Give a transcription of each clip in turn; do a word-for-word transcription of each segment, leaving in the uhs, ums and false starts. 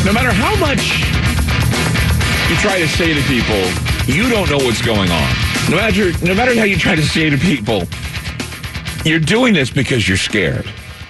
No matter how much you try to say to people, you don't know what's going on. No matter, no matter how you try to say to people, you're doing this because you're scared.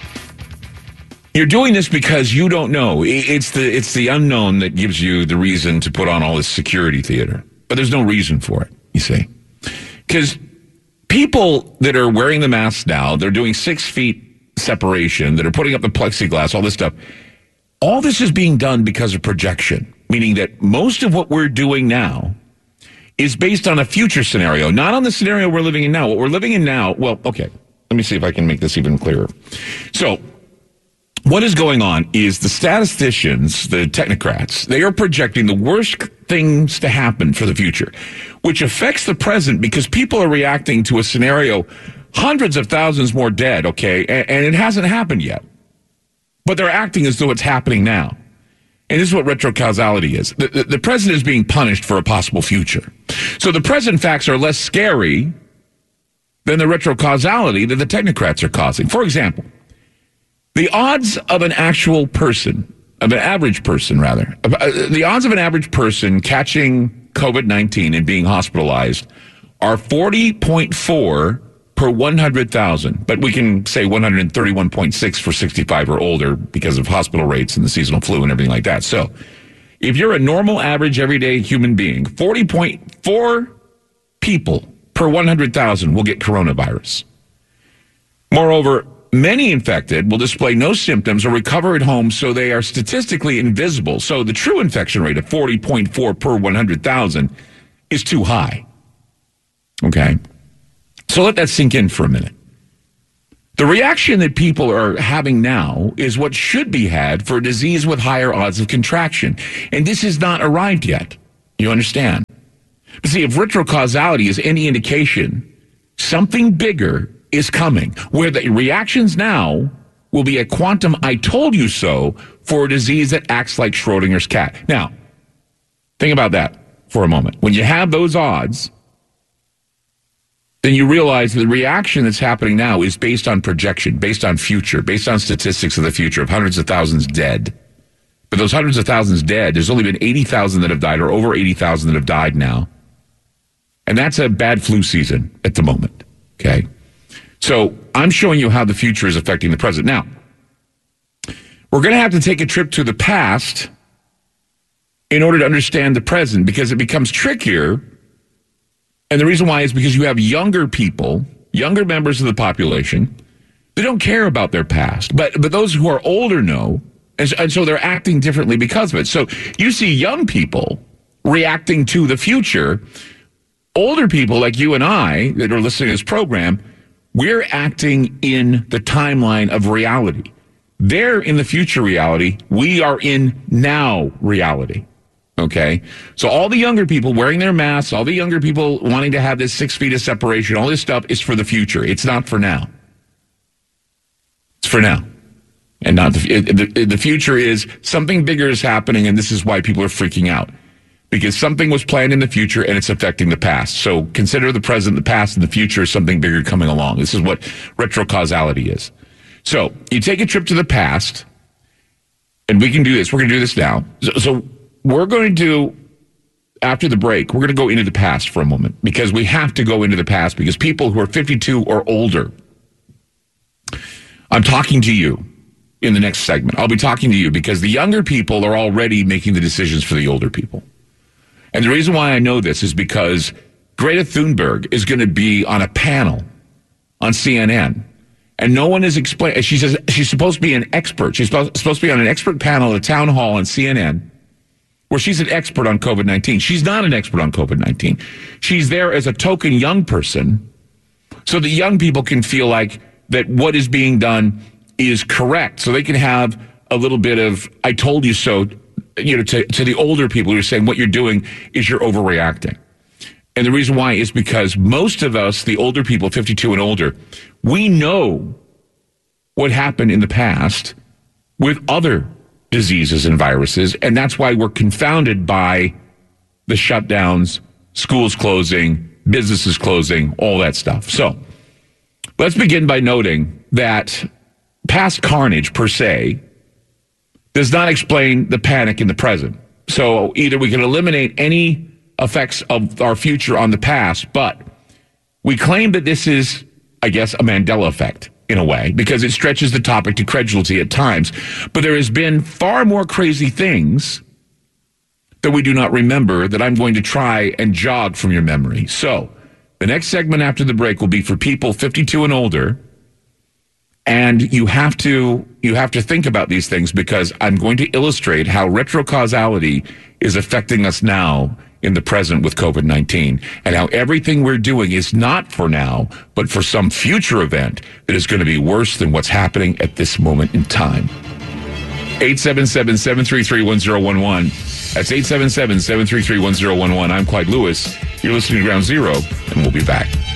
You're doing this because you don't know. It's the it's the unknown that gives you the reason to put on all this security theater. But there's no reason for it, you see. Because people that are wearing the masks now, they're doing six feet separation, that are putting up the plexiglass, all this stuff. All this is being done because of projection, meaning that most of what we're doing now is based on a future scenario, not on the scenario we're living in now. What we're living in now, well, okay, let me see if I can make this even clearer. So, what is going on is the statisticians, the technocrats, they are projecting the worst things to happen for the future, which affects the present because people are reacting to a scenario, hundreds of thousands more dead, okay, and, and it hasn't happened yet. But they're acting as though it's happening now. And this is what retrocausality is. The, the, the present is being punished for a possible future. So the present facts are less scary than the retrocausality that the technocrats are causing. For example, the odds of an actual person, of an average person rather, uh, the odds of an average person catching COVID nineteen and being hospitalized are forty point four per one hundred thousand. But we can say one hundred thirty-one point six for sixty-five or older because of hospital rates and the seasonal flu and everything like that. So if you're a normal, average, everyday human being, forty point four people per one hundred thousand will get coronavirus. Moreover, many infected will display no symptoms or recover at home, so they are statistically invisible. So the true infection rate of forty point four per one hundred thousand is too high. Okay? So let that sink in for a minute. The reaction that people are having now is what should be had for a disease with higher odds of contraction. And this has not arrived yet. You understand? But see, if retrocausality is any indication, something bigger is coming, where the reactions now will be a quantum I told you so for a disease that acts like Schrodinger's cat. Now, think about that for a moment. When you have those odds, then you realize the reaction that's happening now is based on projection, based on future, based on statistics of the future of hundreds of thousands dead. But those hundreds of thousands dead, there's only been eighty thousand that have died, or over eighty thousand that have died now. And that's a bad flu season at the moment, okay? So I'm showing you how the future is affecting the present. Now, we're going to have to take a trip to the past in order to understand the present, because it becomes trickier. And the reason why is because you have younger people, younger members of the population, they don't care about their past. But but those who are older know, and so, and so they're acting differently because of it. So you see young people reacting to the future. Older people like you and I that are listening to this program, we're acting in the timeline of reality. They're in the future reality. We are in now reality. Okay? So all the younger people wearing their masks, all the younger people wanting to have this six feet of separation, all this stuff is for the future. It's not for now. It's for now. And not the, the, the future is something bigger is happening, and this is why people are freaking out. Because something was planned in the future and it's affecting the past. So consider the present, the past, and the future as something bigger coming along. This is what retrocausality is. So you take a trip to the past, and we can do this. We're going to do this now. So, so we're going to, after the break, we're going to go into the past for a moment, because we have to go into the past, because people who are fifty-two or older, I'm talking to you in the next segment. I'll be talking to you because the younger people are already making the decisions for the older people. And the reason why I know this is because Greta Thunberg is going to be on a panel on C N N. And no one is explaining. She says she's supposed to be an expert. She's supposed to be on an expert panel at a town hall on C N N where she's an expert on COVID nineteen. She's not an expert on COVID nineteen. She's there as a token young person so that young people can feel like that what is being done is correct. So they can have a little bit of, I told you so, you know, to, to the older people who are saying what you're doing is you're overreacting. And the reason why is because most of us, the older people, fifty-two and older, we know what happened in the past with other diseases and viruses, and that's why we're confounded by the shutdowns, schools closing, businesses closing, all that stuff. So let's begin by noting that past carnage per se, does not explain the panic in the present. So either we can eliminate any effects of our future on the past, but we claim that this is, I guess, a Mandela effect in a way, because it stretches the topic to credulity at times. But there has been far more crazy things that we do not remember that I'm going to try and jog from your memory. So the next segment after the break will be for people fifty-two and older. And you have to you have to think about these things, because I'm going to illustrate how retrocausality is affecting us now in the present with COVID nineteen, and how everything we're doing is not for now, but for some future event that is going to be worse than what's happening at this moment in time. eight seven seven, seven three three, one zero one one. That's eight seven seven, seven three three, one zero one one. I'm Clyde Lewis. You're listening to Ground Zero, and we'll be back.